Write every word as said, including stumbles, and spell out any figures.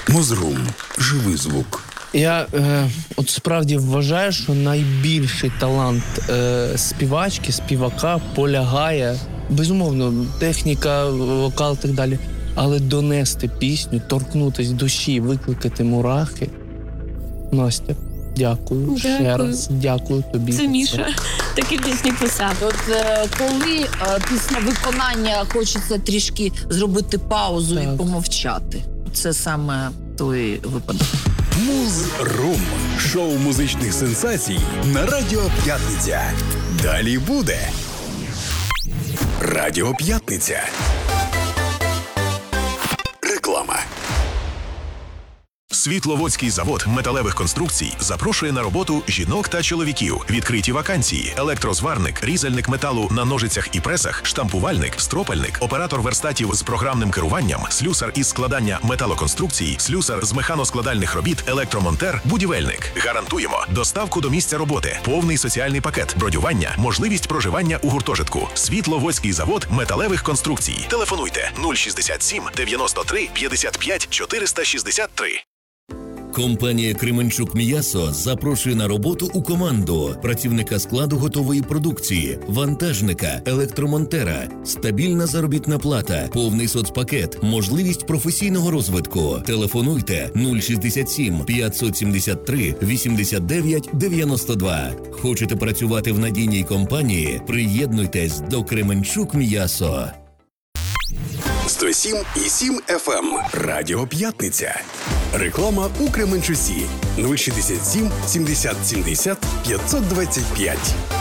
Мозрум. Живий звук. Я е, от справді вважаю, що найбільший талант е, співачки, співака полягає, безумовно, техніка, вокал і так далі, але донести пісню, торкнутися душі, викликати мурахи. Настя, дякую, дякую. ще раз, дякую тобі. Це Міша, такі пісні писав. От е, коли е, після виконання хочеться трішки зробити паузу так. і помовчати. Це саме той випадок. Муз-рум. Шоу музичних сенсацій на Радіо П'ятниця. Далі буде. Радіо П'ятниця. Реклама. Світловодський завод металевих конструкцій запрошує на роботу жінок та чоловіків. Відкриті вакансії: електрозварник, різальник металу на ножицях і пресах, штампувальник, стропальник, оператор верстатів з програмним керуванням, слюсар із складання металоконструкцій, слюсар з механоскладальних робіт, електромонтер, будівельник. Гарантуємо доставку до місця роботи, повний соціальний пакет, бронювання, можливість проживання у гуртожитку. Світловодський завод металевих конструкцій. Телефонуйте нуль шістдесят сім дев'яносто три п'ятдесят п'ять чотириста шістдесят три. Компанія «Кременчук М'ясо» запрошує на роботу у команду працівника складу готової продукції, вантажника, електромонтера, стабільна заробітна плата, повний соцпакет, можливість професійного розвитку. Телефонуйте нуль шістдесят сім п'ятсот сімдесят три вісімдесят дев'ять дев'яносто два. Хочете працювати в надійній компанії? Приєднуйтесь до «Кременчук М'ясо». сто сім і сім еф ем. Радіо П'ятниця. Реклама у Кременчуці. нуль шістдесят сім сімдесят сімдесят п'ятсот двадцять п'ять.